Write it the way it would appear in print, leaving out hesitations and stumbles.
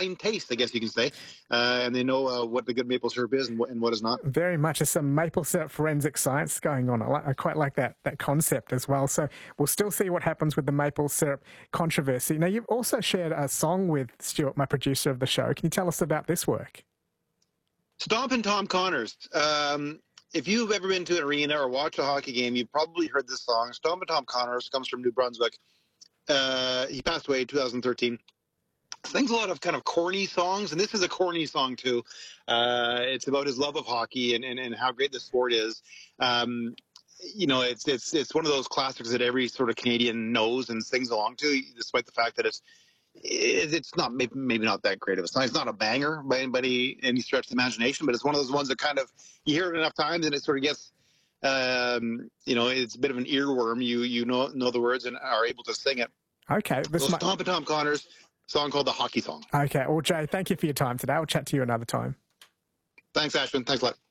fine taste, I guess you can say, and they know what the good maple syrup is and what is not. Very much. There's some maple syrup forensic science going on. I quite like that concept as well. So we'll still see what happens with the maple syrup controversy. Now, you've also shared a song with Stuart, my producer of the show. Can you tell us about this work? Stompin' Tom Connors. If you've ever been to an arena or watched a hockey game, you've probably heard this song. Stompin' Tom Connors comes from New Brunswick. He passed away in 2013. Sings a lot of kind of corny songs, and this is a corny song too. It's about his love of hockey and how great the sport is. It's one of those classics that every sort of Canadian knows and sings along to, despite the fact that it's not maybe not that great of a song. It's not a banger by any stretch of the imagination, but it's one of those ones that kind of you hear it enough times and it sort of gets it's a bit of an earworm. You know the words and are able to sing it. Okay, Stompin' Tom Connors song called The Hockey Song. Okay, well, Jay, thank you for your time today. I'll chat to you another time. Thanks, Ashwin. Thanks a lot.